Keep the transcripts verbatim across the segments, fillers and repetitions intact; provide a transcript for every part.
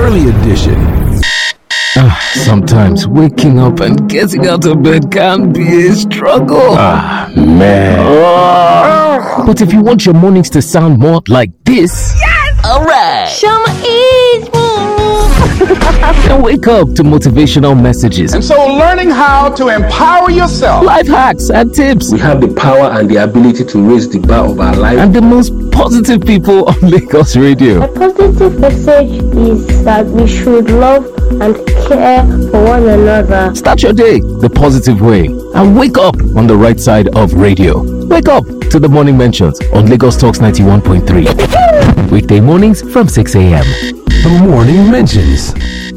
early edition. Sometimes waking up and getting out of bed can be a struggle. Ah, man. Oh. But if you want your mornings to sound more like this, yes! Alright! Shama is Then wake up to motivational messages. And so learning how to empower yourself. Life hacks and tips. We have the power and the ability to raise the bar of our life. And the most positive people on Lagos Radio. A positive message is that we should love and care for one another. Start your day the positive way and wake up on the right side of radio. Wake up to the morning mentions on Lagos Talks ninety-one point three. Weekday mornings from six a.m. The morning mentions.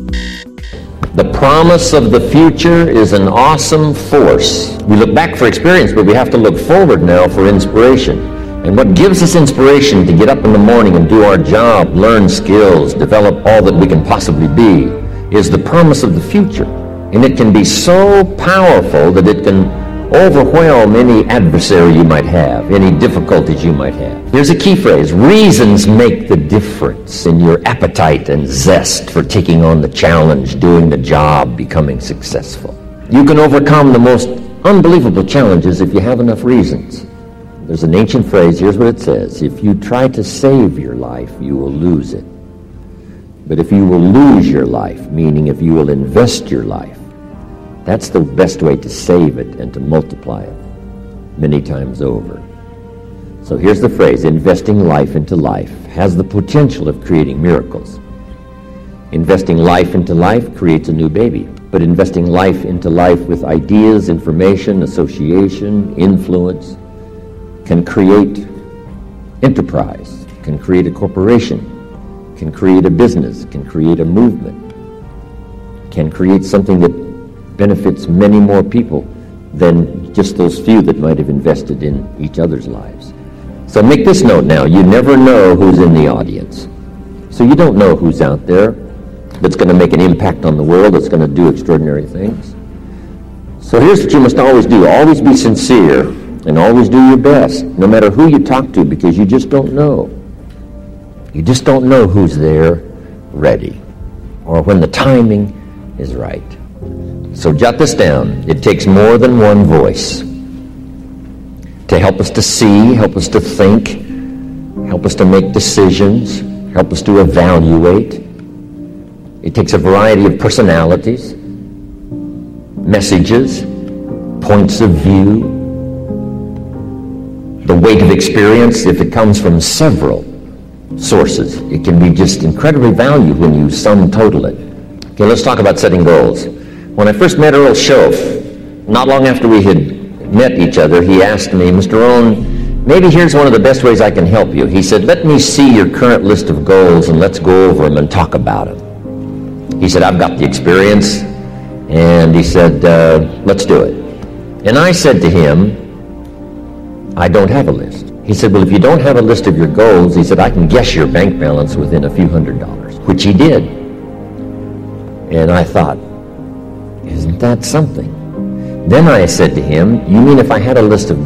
The promise of the future is an awesome force. We look back for experience, but we have to look forward now for inspiration. And what gives us inspiration to get up in the morning and do our job, learn skills, develop all that we can possibly be, is the promise of the future. And it can be so powerful that it can overwhelm any adversary you might have, any difficulties you might have. Here's a key phrase: reasons make the difference in your appetite and zest for taking on the challenge, doing the job, becoming successful. You can overcome the most unbelievable challenges if you have enough reasons. There's an ancient phrase, here's what it says: if you try to save your life, you will lose it. But if you will lose your life, meaning if you will invest your life, that's the best way to save it and to multiply it many times over. So here's the phrase: investing life into life has the potential of creating miracles. Investing life into life creates a new baby. But investing life into life with ideas, information, association, influence can create enterprise, can create a corporation, can create a business, can create a movement, can create something that benefits many more people than just those few that might have invested in each other's lives. So make this note now: you never know who's in the audience. So you don't know who's out there that's going to make an impact on the world, that's going to do extraordinary things. So here's what you must always do: always be sincere and always do your best, no matter who you talk to, because you just don't know. You just don't know who's there ready or when the timing is right. So jot this down: it takes more than one voice to help us to see, help us to think, help us to make decisions, help us to evaluate. It takes a variety of personalities, messages, points of view, the weight of experience. If it comes from several sources, it can be just incredibly valued when you sum total it. Okay, let's talk about setting goals. When I first met Earl Schoaf, not long after we had met each other, he asked me, "Mister Rohn, maybe here's one of the best ways I can help you." He said, "Let me see your current list of goals and let's go over them and talk about them." He said, "I've got the experience," and he said, uh, "let's do it." And I said to him, "I don't have a list." He said, "Well, if you don't have a list of your goals," he said, "I can guess your bank balance within a few hundred dollars," which he did. And I thought, isn't that something? Then I said to him, "You mean if I had a list of